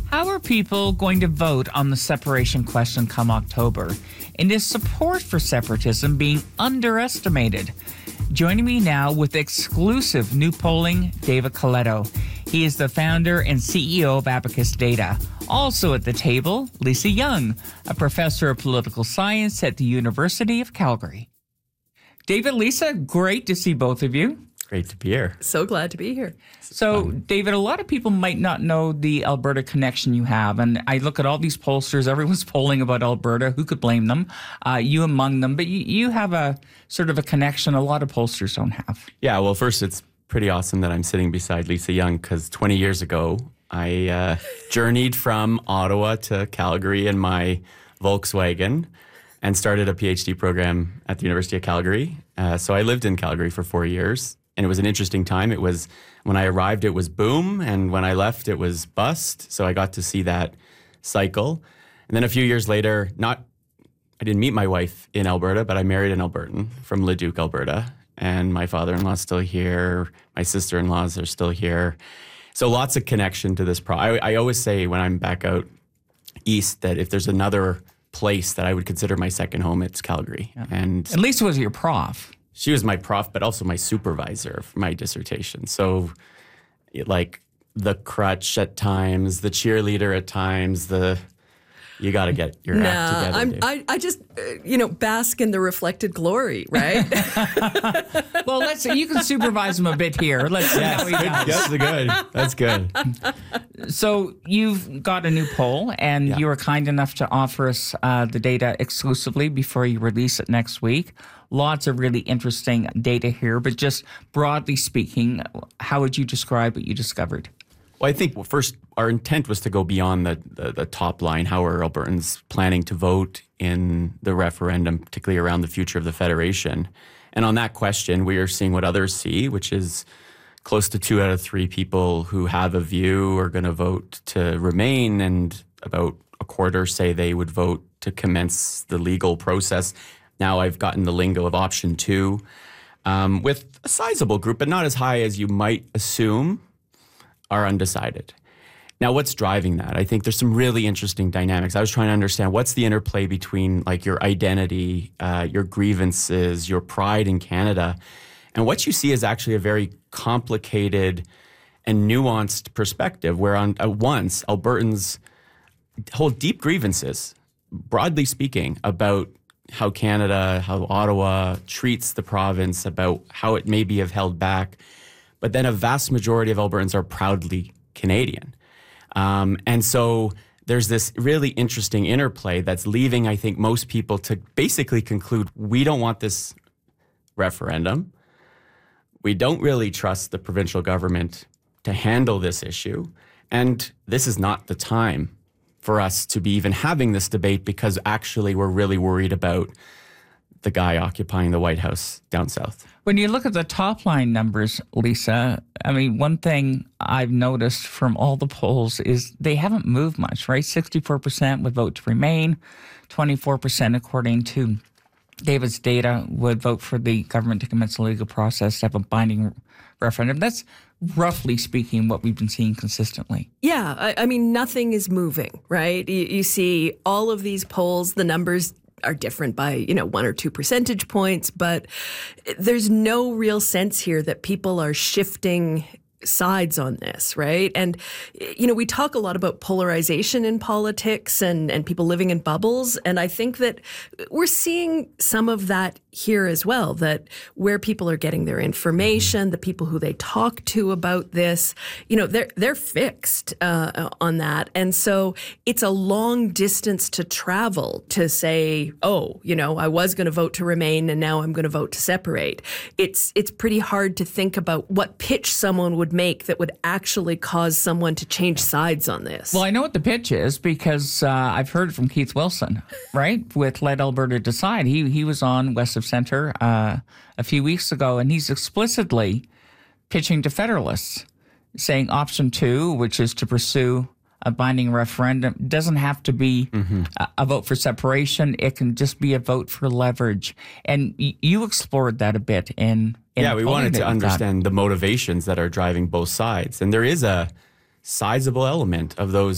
How are people going to vote on the separation question come October? And is support for separatism being underestimated? Joining me now with exclusive new polling, David Coletto. He is the founder and CEO of Abacus Data. Also at the table, Lisa Young, a professor of political science at the University of Calgary. David, Lisa, great to see both of you. Great to be here. So glad to be here. So, David, a lot of people might not know the Alberta connection you have. And I look at all these pollsters, everyone's polling about Alberta. Who could blame them? You among them. But you have a sort of a connection a lot of pollsters don't have. Yeah, well, first, it's pretty awesome that I'm sitting beside Lisa Young because 20 years ago, I journeyed from Ottawa to Calgary in my Volkswagen and started a PhD program at the University of Calgary. So I lived in Calgary for 4 years. And it was an interesting time. It was, when I arrived, it was boom. And when I left, it was bust. So I got to see that cycle. And then a few years later, I didn't meet my wife in Alberta, but I married an Albertan from Leduc, Alberta. And my father-in-law's still here. My sister-in-laws are still here. So lots of connection to this. I always say when I'm back out east that if there's another place that I would consider my second home, it's Calgary. Yeah. And at least it was your prof. She was my prof, but also my supervisor for my dissertation. So, like the crutch at times, the cheerleader at times, you got to get your act together. I just, bask in the reflected glory, right? Well, let's see. You can supervise him a bit here. Let's see how he does. That's good. So you've got a new poll, and you were kind enough to offer us the data exclusively before you release it next week. Lots of really interesting data here, but just broadly speaking, how would you describe what you discovered? Well, I think first our intent was to go beyond the top line. How are Albertans planning to vote in the referendum, particularly around the future of the Federation? And on that question, we are seeing what others see, which is close to 2 out of 3 people who have a view are going to vote to remain, and about a quarter say they would vote to commence the legal process. Now I've gotten the lingo of option 2, with a sizable group, but not as high as you might assume, are undecided. Now, what's driving that? I think there's some really interesting dynamics. I was trying to understand what's the interplay between like your identity, your grievances, your pride in Canada. And what you see is actually a very complicated and nuanced perspective where at once Albertans hold deep grievances, broadly speaking, about how Canada, how Ottawa treats the province, about how it maybe have held back. But then a vast majority of Albertans are proudly Canadian. And so there's this really interesting interplay that's leaving, I think, most people to basically conclude, we don't want this referendum. We don't really trust the provincial government to handle this issue. And this is not the time for us to be even having this debate because actually we're really worried about the guy occupying the White House down south. When you look at the top line numbers, Lisa, I mean, one thing I've noticed from all the polls is they haven't moved much, right? 64% would vote to remain, 24% according to David's data would vote for the government to commence a legal process to have a binding referendum. That's roughly speaking what we've been seeing consistently. Yeah, I mean, nothing is moving, right? You see all of these polls, the numbers are different by, 1 or 2 percentage points, but there's no real sense here that people are shifting sides on this, right? And, we talk a lot about polarization in politics and people living in bubbles. And I think that we're seeing some of that here as well, that where people are getting their information, the people who they talk to about this, they're fixed on that. And so it's a long distance to travel to say, I was going to vote to remain and now I'm going to vote to separate. It's pretty hard to think about what pitch someone would make that would actually cause someone to change sides on this. Well, I know what the pitch is because I've heard it from Keith Wilson, right? With Let Alberta Decide. He was on West of Centre a few weeks ago, and he's explicitly pitching to Federalists, saying option 2, which is to pursue a binding referendum, doesn't have to be a vote for separation. It can just be a vote for leverage. And you explored that a bit in we wanted to understand the motivations that are driving both sides. And there is a sizable element of those